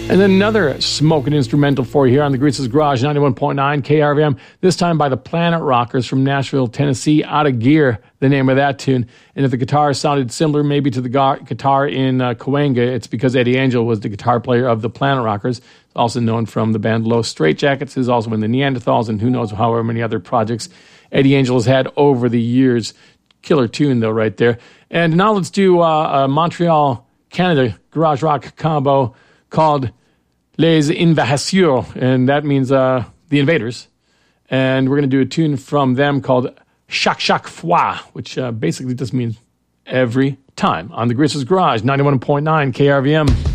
And then another smoking instrumental for you here on the Grease's Garage, 91.9 KRVM, this time by the Planet Rockers from Nashville, Tennessee. Out of Gear, the name of that tune. And if the guitar sounded similar maybe to the guitar in Cahuenga, it's because Eddie Angel was the guitar player of the Planet Rockers, also known from the band Los Straitjackets, who's also in the Neanderthals, and who knows however many other projects Eddie Angel has had over the years. Killer tune, though, right there. And now let's do a Montreal, Canada garage rock combo called Les Invaseurs, and that means the invaders. And we're going to do a tune from them called Chaque fois, which basically just means every time. On the Grease's Garage, 91.9 KRVM.